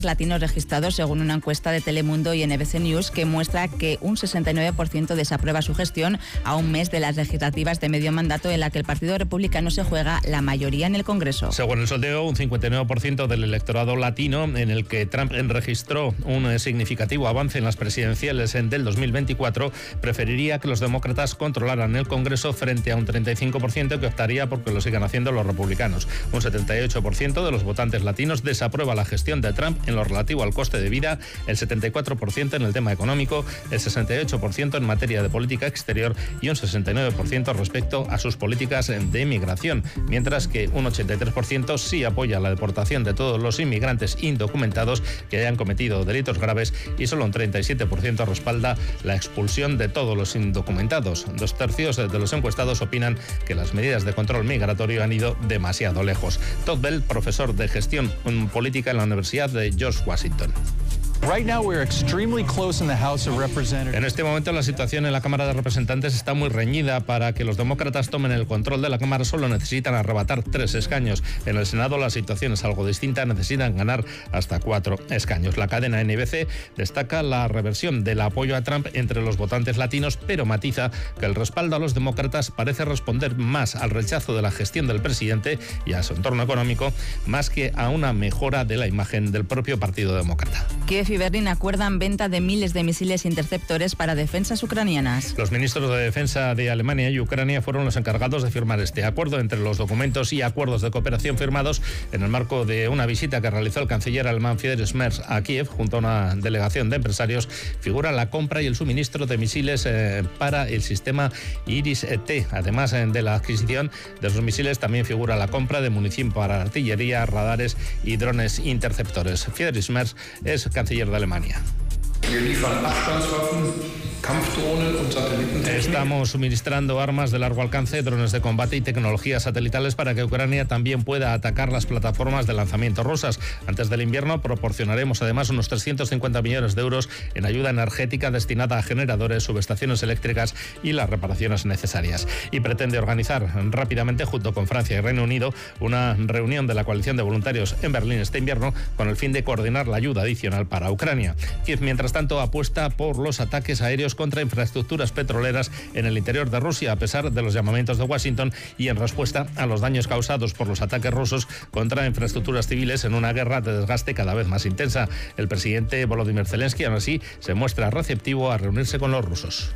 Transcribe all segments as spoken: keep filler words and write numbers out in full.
latinos registrados según una encuesta de Telemundo y N B C News que muestra que un sesenta y nueve por ciento desaprueba su gestión a un mes de las legislativas de medio mandato en la que el Partido Republicano se juega la mayoría en el Congreso. Según el sondeo, un cincuenta y nueve por ciento del electorado latino, en el que Trump registró un significativo avance en las presidenciales del dos mil veinticuatro, preferiría que los demócratas controlaran el Congreso frente a un treinta y cinco por ciento que optaría por que lo sigan haciendo los republicanos. Un setenta y ocho por ciento de los votantes latinos desaprueba la gestión de Trump en lo relativo al coste de vida, el setenta y cuatro por ciento en el tema económico, el sesenta y ocho por ciento en materia de política exterior y un sesenta y nueve por ciento respecto a sus políticas de inmigración, mientras que un ochenta y tres por ciento sí apoya la deportación de todos los inmigrantes indocumentados que hayan cometido delitos graves y solo un treinta y siete por ciento respalda la expulsión de todos los indocumentados. Dos tercios de los encuestados opinan que las medidas de control migratorio han ido demasiado lejos. Todd Bell, profesor de gestión política en la Universidad de George Washington. En este momento la situación en la Cámara de Representantes está muy reñida. Para que los demócratas tomen el control de la Cámara solo necesitan arrebatar tres escaños. En el Senado la situación es algo distinta, necesitan ganar hasta cuatro escaños. La cadena N B C destaca la reversión del apoyo a Trump entre los votantes latinos, pero matiza que el respaldo a los demócratas parece responder más al rechazo de la gestión del presidente y a su entorno económico, más que a una mejora de la imagen del propio Partido Demócrata. Kiev y Berlín acuerdan venta de miles de misiles interceptores para defensas ucranianas. Los ministros de Defensa de Alemania y Ucrania fueron los encargados de firmar este acuerdo. Entre los documentos y acuerdos de cooperación firmados en el marco de una visita que realizó el canciller alemán Friedrich Merz a Kiev junto a una delegación de empresarios, figura la compra y el suministro de misiles eh, para el sistema Iris-T. Además eh, de la adquisición de esos misiles, también figura la compra de munición para artillería, radares y drones interceptores. Friedrich Merz es canciller de Alemania. Estamos suministrando armas de largo alcance, drones de combate y tecnologías satelitales para que Ucrania también pueda atacar las plataformas de lanzamiento rusas. Antes del invierno proporcionaremos además unos trescientos cincuenta millones de euros en ayuda energética destinada a generadores, subestaciones eléctricas y las reparaciones necesarias. Y pretende organizar rápidamente, junto con Francia y Reino Unido, una reunión de la coalición de voluntarios en Berlín este invierno con el fin de coordinar la ayuda adicional para Ucrania. Kiev, mientras tanto, apuesta por los ataques aéreos contra infraestructuras petroleras en el interior de Rusia, a pesar de los llamamientos de Washington y en respuesta a los daños causados por los ataques rusos contra infraestructuras civiles en una guerra de desgaste cada vez más intensa. El presidente Volodymyr Zelensky, aún así, se muestra receptivo a reunirse con los rusos.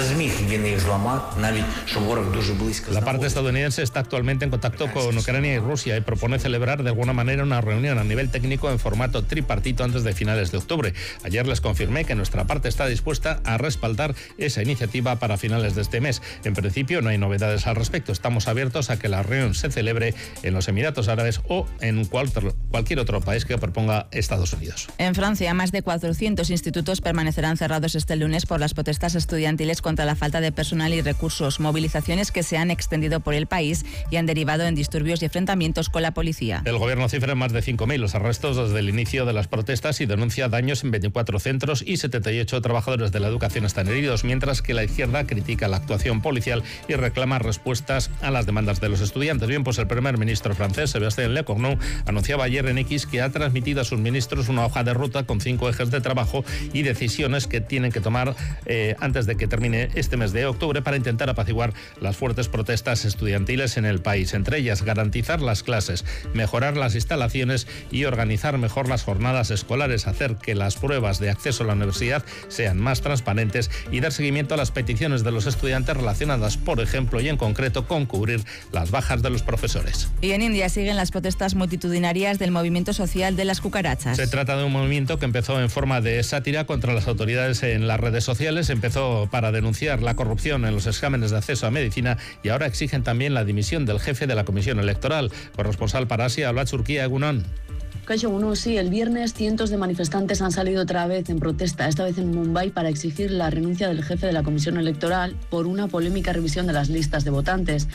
La parte estadounidense está actualmente en contacto con Ucrania y Rusia y propone celebrar de alguna manera una reunión a nivel técnico en formato tripartito antes de finales de octubre. Ayer les confirmé que nuestra parte está dispuesta a respaldar esa iniciativa para finales de este mes. En principio no hay novedades al respecto. Estamos abiertos a que la reunión se celebre en los Emiratos Árabes o en cualquier, cualquier otro país que proponga Estados Unidos. En Francia, más de cuatrocientos institutos permanecerán cerrados este lunes por las protestas estudiantiles contra la falta de personal y recursos, movilizaciones que se han extendido por el país y han derivado en disturbios y enfrentamientos con la policía. El gobierno cifra en más de cinco mil los arrestos desde el inicio de las protestas y denuncia daños en veinticuatro centros y setenta y ocho trabajadores de la educación están heridos, mientras que la izquierda critica la actuación policial y reclama respuestas a las demandas de los estudiantes. Bien, pues el primer ministro francés, Sébastien Lecornu, anunciaba ayer en X que ha transmitido a sus ministros una hoja de ruta con cinco ejes de trabajo y decisiones que tienen que tomar eh, antes de que termine este mes de octubre para intentar apaciguar las fuertes protestas estudiantiles en el país. Entre ellas, garantizar las clases, mejorar las instalaciones y organizar mejor las jornadas escolares, hacer que las pruebas de acceso a la universidad sean más transparentes y dar seguimiento a las peticiones de los estudiantes relacionadas, por ejemplo, y en concreto, con cubrir las bajas de los profesores. Y en India siguen las protestas multitudinarias del movimiento social de las cucarachas. Se trata de un movimiento que empezó en forma de sátira contra las autoridades en las redes sociales, empezó para denunciar la corrupción en los exámenes de acceso a medicina y ahora exigen también la dimisión del jefe de la Comisión Electoral. Corresponsal para Asia, habla Turquía, Egunon. Caixo uno, sí, el viernes cientos de manifestantes han salido otra vez en protesta, esta vez en Mumbai, para exigir la renuncia del jefe de la Comisión Electoral por una polémica revisión de las listas de votantes.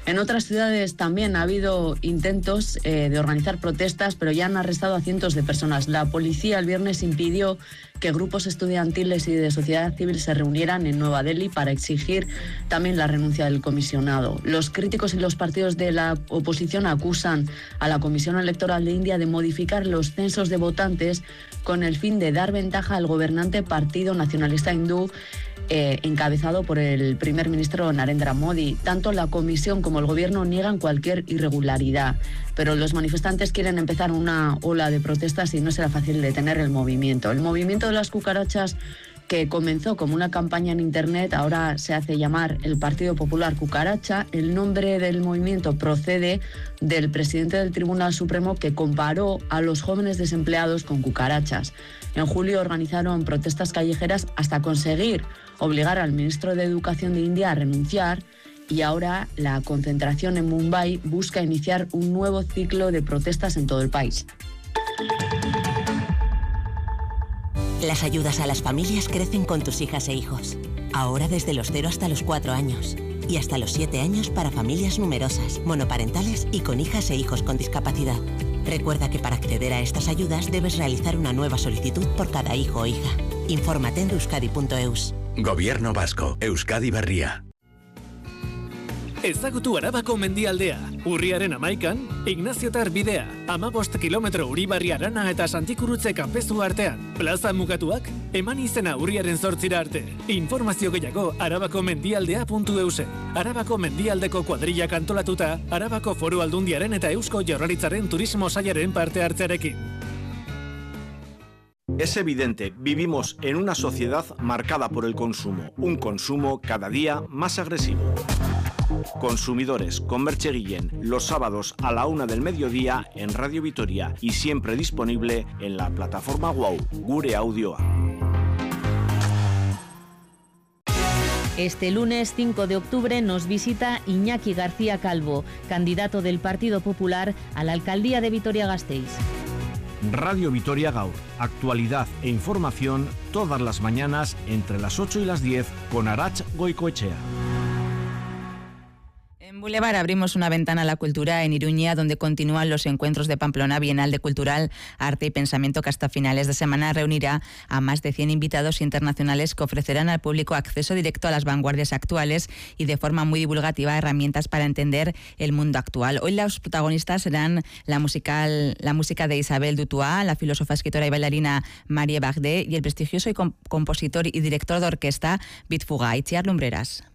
En otras ciudades también ha habido intentos eh, de organizar protestas, pero ya han arrestado a cientos de personas. La policía el viernes impidió que grupos estudiantiles y de sociedad civil se reunieran en Nueva Delhi para exigir también la renuncia del comisionado. Los críticos y los partidos de la oposición acusan a la Comisión Electoral de India de modificar los censos de votantes con el fin de dar ventaja al gobernante Partido Nacionalista Hindú, Eh, encabezado por el primer ministro Narendra Modi. Tanto la comisión como el gobierno niegan cualquier irregularidad, pero los manifestantes quieren empezar una ola de protestas y no será fácil detener el movimiento. El movimiento de las cucarachas, que comenzó como una campaña en internet, ahora se hace llamar el Partido Popular Cucaracha. El nombre del movimiento procede del presidente del Tribunal Supremo, que comparó a los jóvenes desempleados con cucarachas. En julio organizaron protestas callejeras hasta conseguir obligar al ministro de Educación de India a renunciar, y ahora la concentración en Mumbai busca iniciar un nuevo ciclo de protestas en todo el país. Las ayudas a las familias crecen con tus hijas e hijos. Ahora desde los cero hasta los cuatro años. Y hasta los siete años para familias numerosas, monoparentales y con hijas e hijos con discapacidad. Recuerda que para acceder a estas ayudas debes realizar una nueva solicitud por cada hijo o hija. Infórmate en euskadi punto eus. Gobierno vasco, Euskadi Berria. Ezagutu Arabako mendialdea, urriaren amaikan, Ignaziotar bidea, amabost kilometro Uribarri Arana eta Santikurutze kanpezu artean. Plaza mugatuak, eman izena urriaren zortzira arte. Informazio gehiago arabako mendialdea puntu eus. Arabako mendialdeko kuadrillak antolatuta, Arabako Foru Aldundiaren eta Eusko Jaurlaritzaren turismo sailaren parte hartzearekin. Es evidente, vivimos en una sociedad marcada por el consumo, un consumo cada día más agresivo. Consumidores con Merche Guillén, los sábados a la una del mediodía en Radio Vitoria y siempre disponible en la plataforma Wow, Gure Audioa. Este lunes cinco de octubre nos visita Iñaki García Calvo, candidato del Partido Popular a la alcaldía de Vitoria-Gasteiz. Radio Vitoria Gaur, actualidad e información todas las mañanas entre las ocho y las diez con Arach Goicoechea. En Boulevard abrimos una ventana a la cultura en Iruña, donde continúan los encuentros de Pamplona Bienal de Cultural, Arte y Pensamiento, que hasta finales de semana reunirá a más de cien invitados internacionales que ofrecerán al público acceso directo a las vanguardias actuales y de forma muy divulgativa herramientas para entender el mundo actual. Hoy los protagonistas serán la, musical, la música de Isabel Dutoit, la filósofa, escritora y bailarina Marie Bagdé y el prestigioso y comp- compositor y director de orquesta Bitfuga, Itziar Lumbreras.